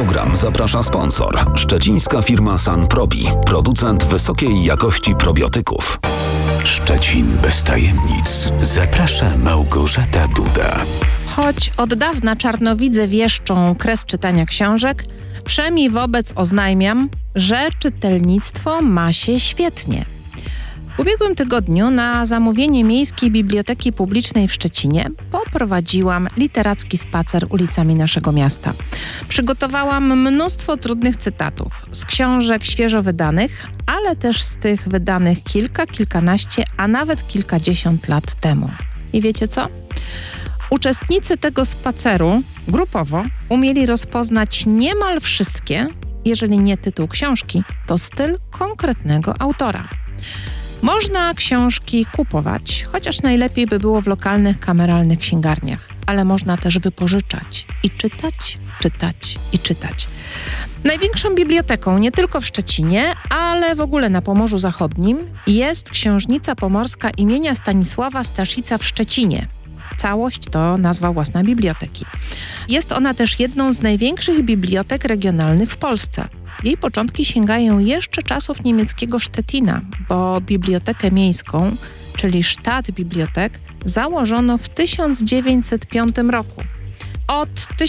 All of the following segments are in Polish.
program zaprasza sponsor. Szczecińska firma Sanprobi, producent wysokiej jakości probiotyków. Szczecin bez tajemnic. Zaprasza Małgorzata Duda. Choć od dawna czarnowidze wieszczą kres czytania książek, przynajmniej wobec oznajmiam, że czytelnictwo ma się świetnie. W ubiegłym tygodniu na zamówienie Miejskiej Biblioteki Publicznej w Szczecinie poprowadziłam literacki spacer ulicami naszego miasta. Przygotowałam mnóstwo trudnych cytatów z książek świeżo wydanych, ale też z tych wydanych kilkanaście, a nawet kilkadziesiąt lat temu. I wiecie co? Uczestnicy tego spaceru grupowo umieli rozpoznać niemal wszystkie, jeżeli nie tytuł książki, to styl konkretnego autora. Można książki kupować, chociaż najlepiej by było w lokalnych, kameralnych księgarniach, ale można też wypożyczać i czytać. Największą biblioteką nie tylko w Szczecinie, ale w ogóle na Pomorzu Zachodnim jest Książnica Pomorska imienia Stanisława Staszica w Szczecinie. Całość to nazwa własna biblioteki. Jest ona też jedną z największych bibliotek regionalnych w Polsce. Jej początki sięgają jeszcze czasów niemieckiego Sztetina, bo bibliotekę miejską, czyli Stadtbibliothek, założono w 1905 roku. Od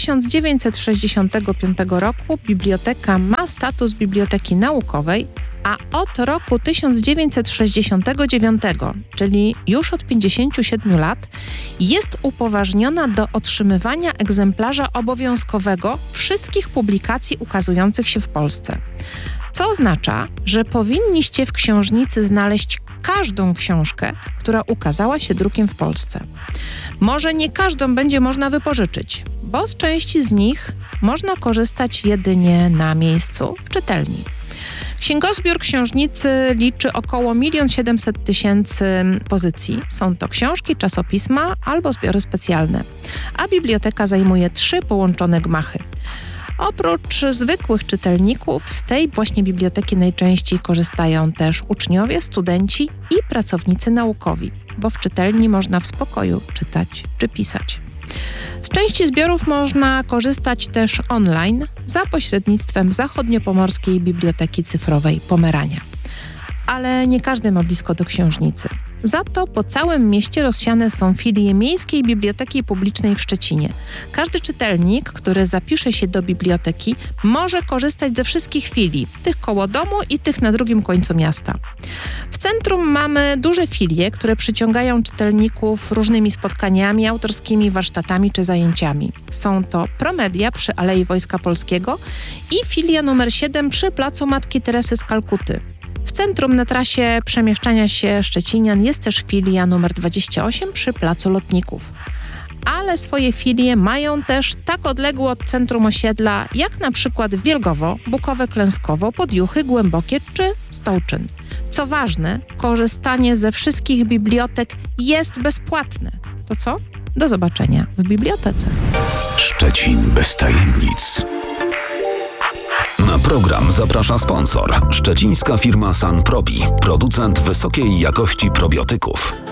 1965 roku biblioteka ma status biblioteki naukowej, a od roku 1969, czyli już od 57 lat, jest upoważniona do otrzymywania egzemplarza obowiązkowego wszystkich publikacji ukazujących się w Polsce. Co oznacza, że powinniście w książnicy znaleźć każdą książkę, która ukazała się drukiem w Polsce. Może nie każdą będzie można wypożyczyć, bo z części z nich można korzystać jedynie na miejscu w czytelni. Księgozbiór książnicy liczy około 1 700 000 pozycji. Są to książki, czasopisma albo zbiory specjalne. A biblioteka zajmuje 3 połączone gmachy. Oprócz zwykłych czytelników z tej właśnie biblioteki najczęściej korzystają też uczniowie, studenci i pracownicy naukowi, bo w czytelni można w spokoju czytać czy pisać. Z części zbiorów można korzystać też online za pośrednictwem Zachodniopomorskiej Biblioteki Cyfrowej Pomerania. Ale nie każdy ma blisko do książnicy. Za to po całym mieście rozsiane są filie Miejskiej Biblioteki Publicznej w Szczecinie. Każdy czytelnik, który zapisze się do biblioteki, może korzystać ze wszystkich filii, tych koło domu i tych na drugim końcu miasta. W centrum mamy duże filie, które przyciągają czytelników różnymi spotkaniami autorskimi, warsztatami czy zajęciami. Są to Promedia przy Alei Wojska Polskiego i filia numer 7 przy Placu Matki Teresy z Kalkuty. W centrum na trasie przemieszczania się szczecinian jest też filia numer 28 przy Placu Lotników. Ale swoje filie mają też tak odległe od centrum osiedla, jak na przykład Wielgowo, Bukowe-Klęskowo, Podjuchy, Głębokie czy Stołczyn. Co ważne, korzystanie ze wszystkich bibliotek jest bezpłatne. To co? Do zobaczenia w bibliotece. Szczecin bez tajemnic. Na program zaprasza sponsor. Szczecińska firma Sanprobi, producent wysokiej jakości probiotyków.